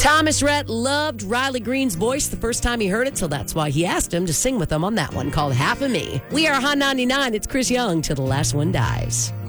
Thomas Rhett loved Riley Green's voice the first time he heard it, so that's why he asked him to sing with him on that one called Half of Me. We are Hot 99. It's Chris Young till the last one dies.